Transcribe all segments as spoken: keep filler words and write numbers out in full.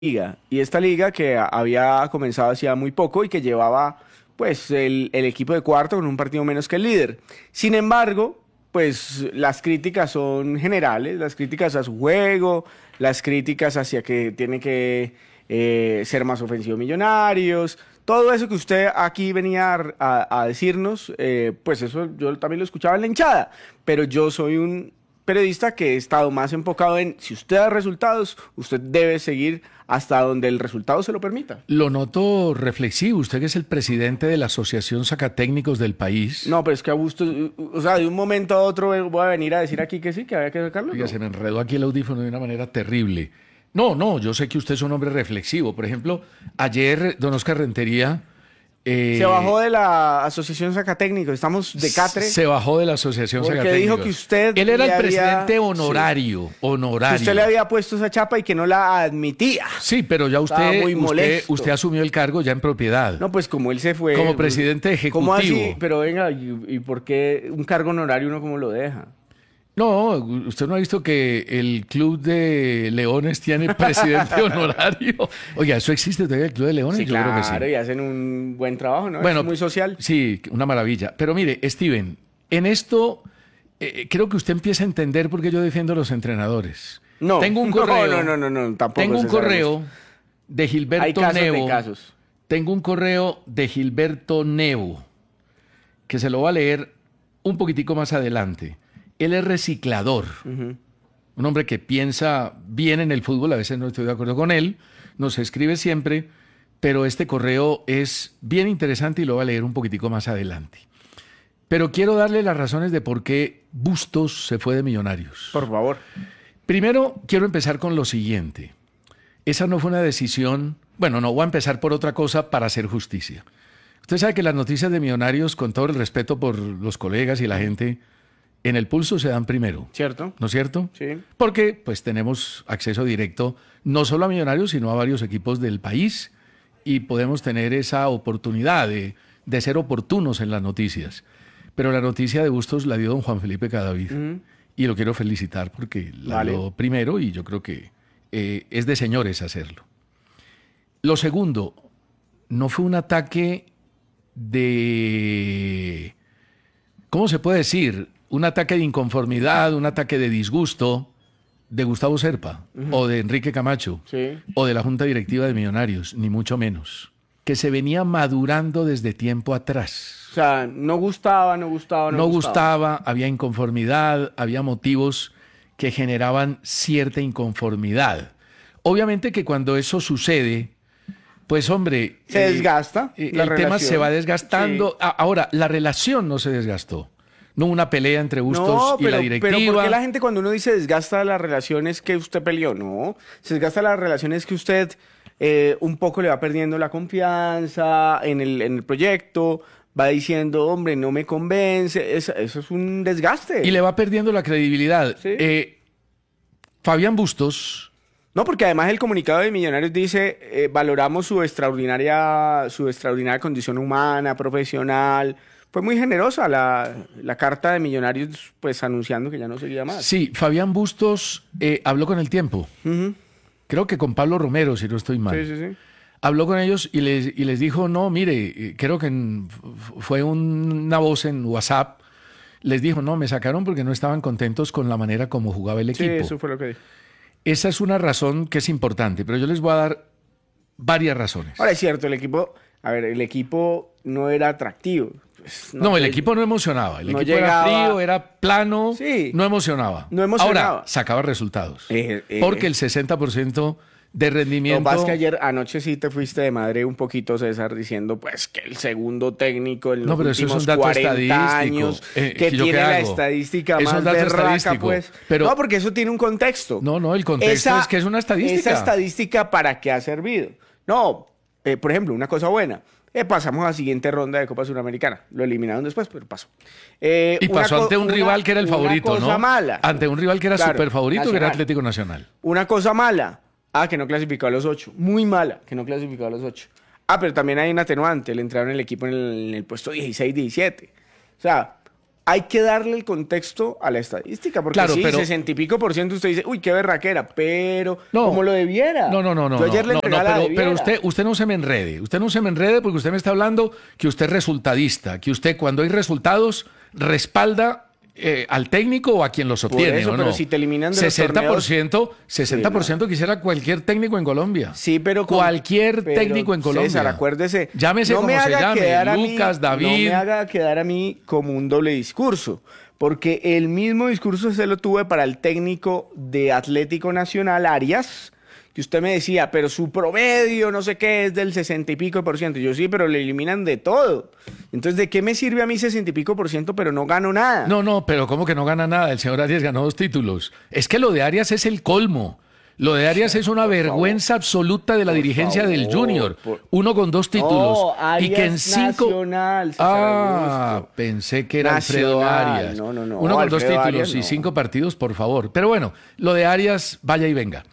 liga. Y esta liga que a- había comenzado hacía muy poco y que llevaba pues el, el equipo de cuarto con un partido menos que el líder. Sin embargo, pues las críticas son generales, las críticas a su juego, las críticas hacia que tiene que eh, ser más ofensivo Millonarios, todo eso que usted aquí venía a, a- a decirnos, eh, pues eso yo también lo escuchaba en la hinchada, pero yo soy un periodista que he estado más enfocado en si usted da resultados, usted debe seguir hasta donde el resultado se lo permita. Lo noto reflexivo. Usted que es el presidente de la Asociación Sacatécnicos del país. No, pero es que a gusto, o sea, de un momento a otro voy a venir a decir aquí que sí, que había que sacarlo. Oiga, No. se me enredó aquí el audífono de una manera terrible. No, no, yo sé que usted es un hombre reflexivo. Por ejemplo, ayer don Oscar Rentería... eh, Se bajó de la Asociación Sacatécnicos, estamos de catre. Se bajó de la Asociación Porque Sacatécnicos. dijo que usted Él era le el había- presidente sí. honorario, honorario. Que usted le había puesto esa chapa y que no la admitía. Sí, pero ya Estaba usted, muy usted, molesto. usted asumió el cargo ya en propiedad. No, pues como él se fue. Como presidente ¿Cómo así? ejecutivo. Pero venga, ¿y, y por qué un cargo honorario uno cómo lo deja? No, usted no ha visto que el Club de Leones tiene presidente honorario. Oiga, ¿eso existe todavía el Club de Leones? Sí, Yo claro, creo que sí. y hacen un buen trabajo, ¿no? Bueno, Es muy social. Sí, una maravilla. Pero mire, Steven, en esto eh, creo que usted empieza a entender por qué yo defiendo a los entrenadores. No, Tengo un no, correo. no, no, no, no, tampoco Tengo un se sabe correo mucho. de Hay Gilberto casos Nevo. de casos. Tengo un correo de Gilberto Nevo que se lo voy a leer un poquitico más adelante. Él es reciclador. Ujú. Un hombre que piensa bien en el fútbol, a veces no estoy de acuerdo con él, nos escribe siempre, pero este correo es bien interesante y lo voy a leer un poquitico más adelante. Pero quiero darle las razones de por qué Bustos se fue de Millonarios. Por favor. Primero, quiero empezar con lo siguiente. Esa no fue una decisión... Bueno, no, voy a empezar por otra cosa para hacer justicia. Usted sabe que las noticias de Millonarios, con todo el respeto por los colegas y la gente, en el pulso se dan primero. ¿Cierto? ¿No es cierto? Sí. Porque pues tenemos acceso directo no solo a Millonarios, sino a varios equipos del país y podemos tener esa oportunidad de, de ser oportunos en las noticias. Pero la noticia de Bustos la dio don Juan Felipe Cadavid Ujú. y lo quiero felicitar porque la Vale. dio primero y yo creo que eh, es de señores hacerlo. Lo segundo, no fue un ataque de... ¿Cómo se puede decir? Un ataque de inconformidad, un ataque de disgusto de Gustavo Serpa o de Enrique Camacho Sí. o de la Junta Directiva de Millonarios, ni mucho menos. Que se venía madurando desde tiempo atrás. O sea, no gustaba, no gustaba, no, No gustaba, había inconformidad, había motivos que generaban cierta inconformidad. Obviamente que cuando eso sucede, pues hombre... Se eh, desgasta eh, la el tema relación. se va desgastando. Sí. A- Ahora, la relación no se desgastó. No hubo una pelea entre Bustos No, y pero, la directiva. pero ¿por qué la gente cuando uno dice desgasta las relaciones que usted peleó? No, se desgasta las relaciones que usted eh, un poco le va perdiendo la confianza en el, en el proyecto, va diciendo, hombre, no me convence, es- eso es un desgaste. Y le va perdiendo la credibilidad. Sí. Eh, Fabián Bustos, No, porque además el comunicado de Millonarios dice, eh, valoramos su extraordinaria, su extraordinaria condición humana, profesional. Fue muy generosa la, la carta de Millonarios, pues anunciando que ya no seguía más. sí, Fabián Bustos eh, habló con El Tiempo. Ujú. Creo que con Pablo Romero, si no estoy mal. Sí, sí, sí. Habló con ellos y les, y les dijo, no, mire, eh, creo que en- f- fue un- una voz en WhatsApp, les dijo, no, me sacaron porque no estaban contentos con la manera como jugaba el Sí, equipo. eso fue lo que dijo. Esa es una razón que es importante, pero yo les voy a dar varias razones. Ahora es cierto, el equipo, a ver, el equipo no era atractivo. Pues, no, el te- equipo no emocionaba, el no equipo llegaba- era frío, era plano, Sí. no emocionaba. No emocionaba. Ahora, sacaba resultados, Eh, eh, porque el sesenta por ciento de Lo que rendimiento... pasa es que ayer, anoche sí te fuiste de madre un poquito, César, diciendo pues que el segundo técnico en los No, pero eso es últimos un dato cuarenta estadístico. años, Eh, que ¿yo qué tiene la hago? estadística Es un más dato berraca, estadístico, pues. pero- No, porque eso tiene un contexto. No, no, el contexto es que es una estadística. Esa estadística, ¿para qué ha servido? No, eh, por ejemplo, una cosa buena. Eh, pasamos a la siguiente ronda de Copa Suramericana. Lo eliminaron después, pero pasó. Eh, Y una pasó co- ante un una- rival que era el una favorito, cosa ¿no? mala. Ante un rival que era Claro, súper favorito, que era Nacional. Atlético Nacional. Una cosa mala. Ah, que no clasificó a los ocho. Muy mala, que no clasificó a los ocho. Ah, pero también hay un atenuante. Le entraron el equipo en el, en el puesto dieciséis diecisiete. O sea, hay que darle el contexto a la estadística, porque Claro, sí, pero- sesenta y pico por ciento usted dice, uy, qué berraquera, pero No. como lo debiera. No, no, no, no. Yo ayer no, le no, entregué no, a la pero, debiera. pero usted, usted no se me enrede. Usted no se me enrede porque usted me está hablando que usted es resultadista, que usted cuando hay resultados respalda eh, al técnico o a quien los obtiene, eso, ¿o pero no? si te eliminan de los sesenta por ciento, sesenta por ciento quisiera cualquier técnico en Colombia. Sí, pero con- cualquier pero, técnico en Colombia. César, acuérdese. Llámese no me como se haga llame, quedar a mí- Lucas, David. No me haga quedar a mí como un doble discurso, porque el mismo discurso se lo tuve para el técnico de Atlético Nacional, Arias, que usted me decía, pero su promedio, no sé qué, es del sesenta y pico por ciento. Yo sí, pero le eliminan de todo. Entonces, ¿de qué me sirve a mí sesenta y pico por ciento, pero no gano nada? No, no, pero ¿cómo que no gana nada? El señor Arias ganó dos títulos. Es que lo de Arias es el colmo. Lo de Arias es una vergüenza absoluta de la Por dirigencia del favor, Junior. por- Uno con dos títulos. No, y que en Arias cinco. Nacional, César Ah, Augusto. pensé que era Alfredo Nacional, Arias. no, no, no, Uno con dos Alfredo títulos Arias, y no. cinco partidos, por favor. Pero bueno, lo de Arias, vaya y venga.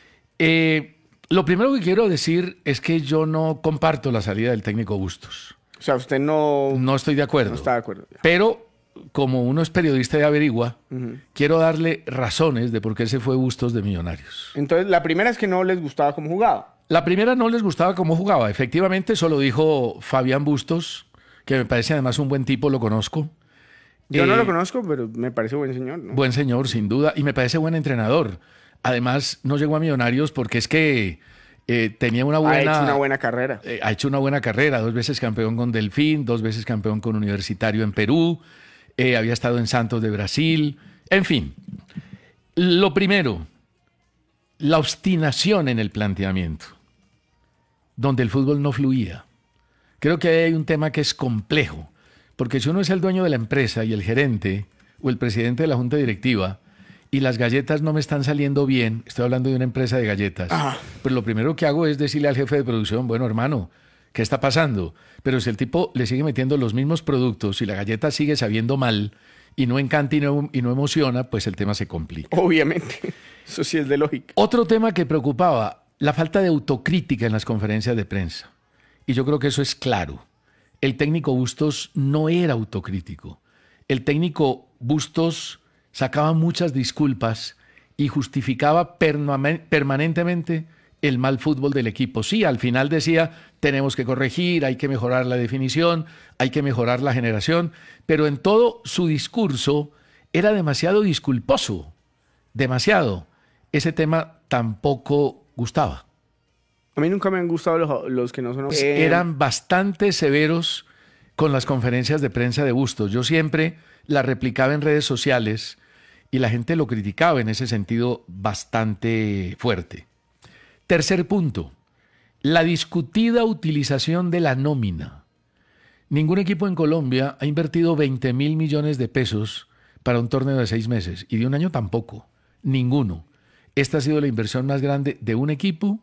Eh, lo primero que quiero decir es que yo no comparto la salida del técnico Bustos. O sea, usted no, No estoy de acuerdo. no está de acuerdo. Pero, como uno es periodista y averigua, quiero darle razones de por qué se fue Bustos de Millonarios. Entonces, la primera es que no les gustaba cómo jugaba. La primera no les gustaba cómo jugaba. Efectivamente, eso lo dijo Fabián Bustos, que me parece además un buen tipo, lo conozco. Yo Eh, no lo conozco, pero me parece buen señor, ¿no? Buen señor, sin duda, y me parece buen entrenador. Además, no llegó a Millonarios porque es que eh, tenía una ha buena... hecho una buena carrera. eh, ha hecho una buena carrera, dos veces campeón con Delfín, dos veces campeón con Universitario en Perú, eh, había estado en Santos de Brasil, en fin. Lo primero, la obstinación en el planteamiento, donde el fútbol no fluía. Creo que hay un tema que es complejo, porque si uno es el dueño de la empresa y el gerente o el presidente de la junta directiva y las galletas no me están saliendo bien, estoy hablando de una empresa de galletas, Ah. pues lo primero que hago es decirle al jefe de producción, bueno hermano, ¿qué está pasando? Pero si el tipo le sigue metiendo los mismos productos y la galleta sigue sabiendo mal y no encanta y no, y no emociona, pues el tema se complica. Obviamente. Eso sí es de lógica. Otro tema que preocupaba, la falta de autocrítica en las conferencias de prensa. Y yo creo que eso es claro. El técnico Bustos no era autocrítico. El técnico Bustos sacaba muchas disculpas y justificaba perma- permanentemente el mal fútbol del equipo. Sí, al final decía, tenemos que corregir, hay que mejorar la definición, hay que mejorar la generación, pero en todo su discurso era demasiado disculposo, demasiado. Ese tema tampoco gustaba. A mí nunca me han gustado los, los que no son... Pues Eh, eran bastante severos con las conferencias de prensa de Bustos. Yo siempre las replicaba en redes sociales y la gente lo criticaba en ese sentido bastante fuerte. Tercer punto, la discutida utilización de la nómina. Ningún equipo en Colombia ha invertido veinte mil millones de pesos para un torneo de seis meses y de un año tampoco. Ninguno. Esta ha sido la inversión más grande de un equipo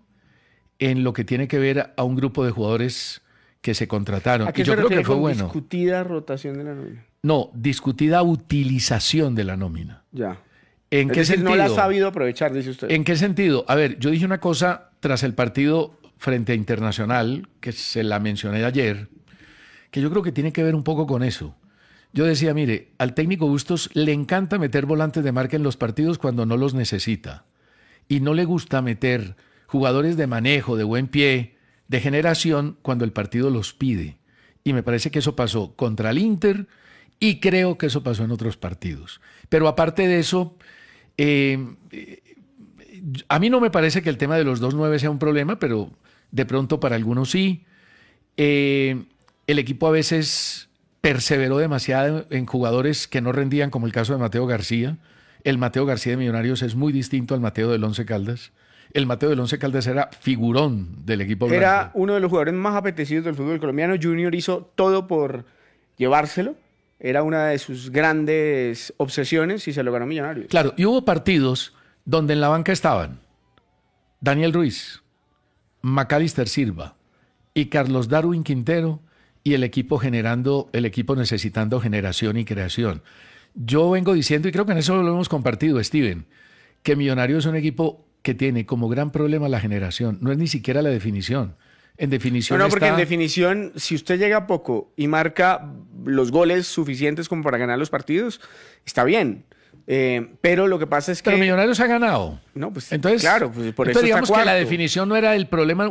en lo que tiene que ver a un grupo de jugadores que se contrataron. ¿A qué Y yo se creo refiere que fue con bueno. discutida rotación de la nómina? No, discutida utilización de la nómina. Ya. ¿En Es qué decir, sentido? no la ha sabido aprovechar, dice usted. ¿En qué sentido? A ver, yo dije una cosa tras el partido frente a Internacional, que se la mencioné ayer, que yo creo que tiene que ver un poco con eso. Yo decía, mire, al técnico Bustos le encanta meter volantes de marca en los partidos cuando no los necesita. Y no le gusta meter jugadores de manejo, de buen pie, de generación, cuando el partido los pide. Y me parece que eso pasó contra el Inter y creo que eso pasó en otros partidos. Pero aparte de eso, eh, eh, a mí no me parece que el tema de los dos nueve sea un problema, pero de pronto para algunos sí. Eh, el equipo a veces perseveró demasiado en jugadores que no rendían, como el caso de Mateo García. El Mateo García de Millonarios es muy distinto al Mateo del Once Caldas. El Mateo del Once Caldas era figurón del equipo blanco. Era uno de los jugadores más apetecidos del fútbol colombiano. Junior hizo todo por llevárselo. Era una de sus grandes obsesiones y se lo ganó Millonarios. Claro, y hubo partidos donde en la banca estaban Daniel Ruiz, Macalister Silva y Carlos Darwin Quintero, y el equipo generando, el equipo necesitando generación y creación. Yo vengo diciendo, y creo que en eso lo hemos compartido, Steven, que Millonarios es un equipo que tiene como gran problema la generación. No es ni siquiera la definición. En definición No, no, porque está... en definición, si usted llega poco y marca los goles suficientes como para ganar los partidos, está bien. Eh, pero lo que pasa es que... Pero Millonarios ha ganado. No, pues entonces, claro, pues por entonces eso digamos está que la cuarto. definición no era el problema